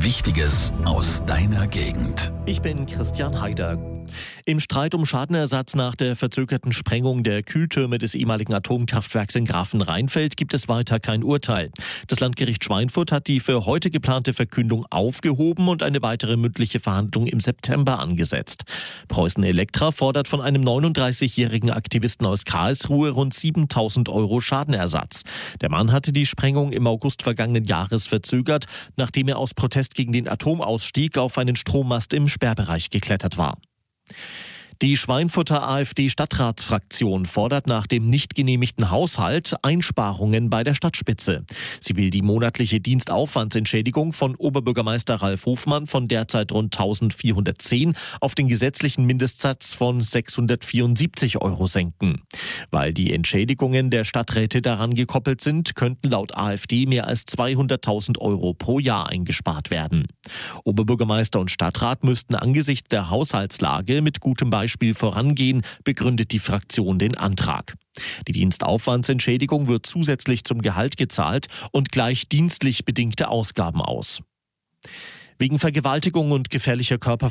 Wichtiges aus deiner Gegend. Ich bin Christian Haider. Im Streit um Schadenersatz nach der verzögerten Sprengung der Kühltürme des ehemaligen Atomkraftwerks in Grafenrheinfeld gibt es weiter kein Urteil. Das Landgericht Schweinfurt hat die für heute geplante Verkündung aufgehoben und eine weitere mündliche Verhandlung im September angesetzt. Preußen Elektra fordert von einem 39-jährigen Aktivisten aus Karlsruhe rund 7.000 € Schadenersatz. Der Mann hatte die Sprengung im August vergangenen Jahres verzögert, nachdem er aus Protest gegen den Atomausstieg auf einen Strommast im Sperrbereich geklettert war. Die Schweinfurter AfD-Stadtratsfraktion fordert nach dem nicht genehmigten Haushalt Einsparungen bei der Stadtspitze. Sie will die monatliche Dienstaufwandsentschädigung von Oberbürgermeister Ralf Hofmann von derzeit rund 1.410 auf den gesetzlichen Mindestsatz von 674 € senken. Weil die Entschädigungen der Stadträte daran gekoppelt sind, könnten laut AfD mehr als 200.000 € pro Jahr eingespart werden. Oberbürgermeister und Stadtrat müssten angesichts der Haushaltslage mit gutem Beispiel vorangehen, begründet die Fraktion den Antrag. Die Dienstaufwandsentschädigung wird zusätzlich zum Gehalt gezahlt und gleicht dienstlich bedingte Ausgaben aus. Wegen Vergewaltigung und gefährlicher